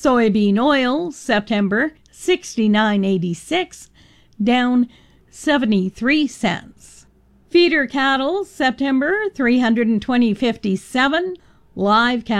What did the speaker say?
Soybean oil, September, 69.86, down 73 cents. Feeder cattle, September, 320.57. Live cattle